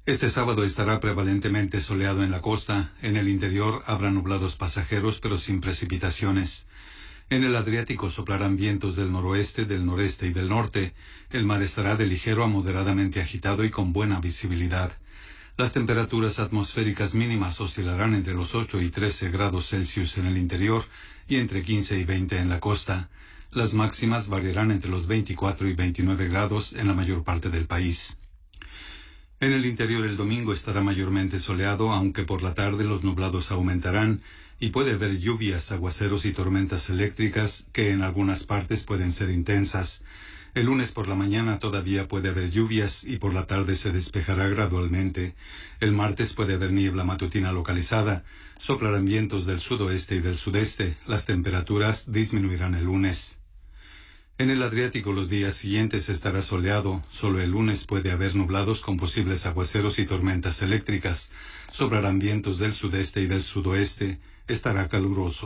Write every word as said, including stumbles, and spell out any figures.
Este sábado estará prevalentemente soleado en la costa. En el interior habrá nublados pasajeros, pero sin precipitaciones. En el Adriático soplarán vientos del noroeste, del noreste y del norte. El mar estará de ligero a moderadamente agitado y con buena visibilidad. Las temperaturas atmosféricas mínimas oscilarán entre los ocho y trece grados Celsius en el interior y entre quince y veinte en la costa. Las máximas variarán entre los veinticuatro y veintinueve grados en la mayor parte del país. En el interior el domingo estará mayormente soleado, aunque por la tarde los nublados aumentarán y puede haber lluvias, aguaceros y tormentas eléctricas que en algunas partes pueden ser intensas. El lunes por la mañana todavía puede haber lluvias y por la tarde se despejará gradualmente. El martes puede haber niebla matutina localizada. Soplarán vientos del sudoeste y del sudeste. Las temperaturas disminuirán el lunes. En el Adriático los días siguientes estará soleado. Solo el lunes puede haber nublados con posibles aguaceros y tormentas eléctricas. Soplarán vientos del sudeste y del sudoeste. Estará caluroso.